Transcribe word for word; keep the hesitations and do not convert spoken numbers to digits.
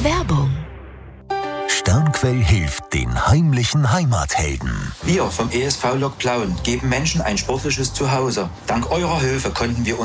Werbung. Sternquell hilft den heimlichen Heimathelden. Wir vom E S V Lok Plauen geben Menschen ein sportliches Zuhause. Dank eurer Hilfe konnten wir